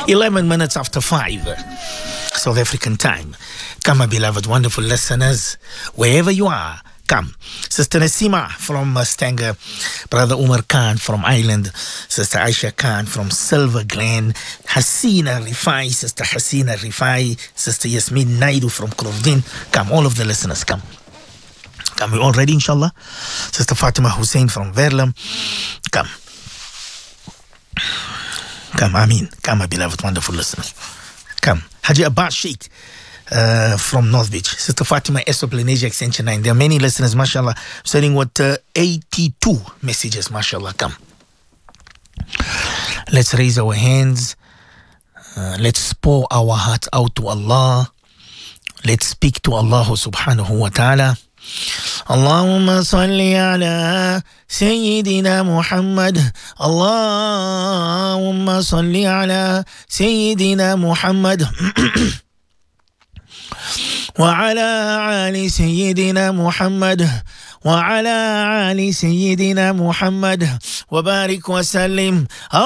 11 minutes after 5 South African time. Come, my beloved, wonderful listeners, wherever you are. Come. Sister Nasima from Stanger, Brother Umar Khan from Ireland, Sister Aisha Khan from Silver Glen, Hasina Rifai, Sister Hasina Rifai, Sister Yasmin Naidu from Krovdin. Come, all of the listeners, come. Come, we all ready, inshallah? Sister Fatima Hussein from Verlam. Come. Come, Amin. Come, my beloved, wonderful listeners. Come. Haji Abbas Sheikh from North Beach. Sister Fatima Eso Polynesia Extension 9. There are many listeners, mashallah, sending what 82 messages, mashallah. Come. Let's raise our hands. Let's pour our hearts out to Allah. Let's speak to Allah subhanahu wa ta'ala. اللهم صل على سيدنا محمد اللهم صل على سيدنا محمد وعلى آل سيدنا محمد وعلى آل سيدنا محمد وبارك وسلم